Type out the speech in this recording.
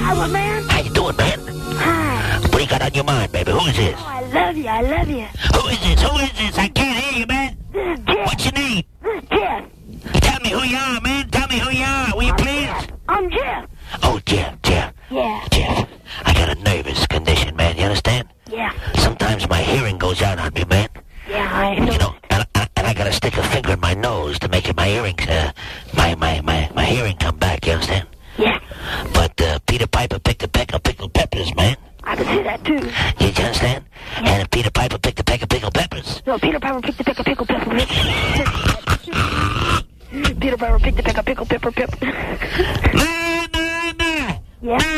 Hi, man. How you doing, man? Hi. What do you got on your mind, baby? Who is this? Oh, I love you. I love you. Who is this? Who is this? I can't hear you, man. This is Jeff. What's your name? This is Jeff. Tell me who you are, man. Tell me who you are, will you please? I'm Jeff. Oh, Jeff. Yeah. Jeff, I got a nervous condition, man. You understand? Yeah. Sometimes my hearing goes out on me, man. Yeah, I know. You know, and I gotta stick a finger in my nose to make it my earrings, my hearing come back, you understand? Yeah. But Peter Piper picked a peck of pickled peppers, man. I can see that, too. You understand? Yeah. And Peter Piper picked a peck of pickled peppers. No, Peter Piper picked a peck of pickle pepper. Peter Piper picked a peck of pickle pepper. Nah. Yeah.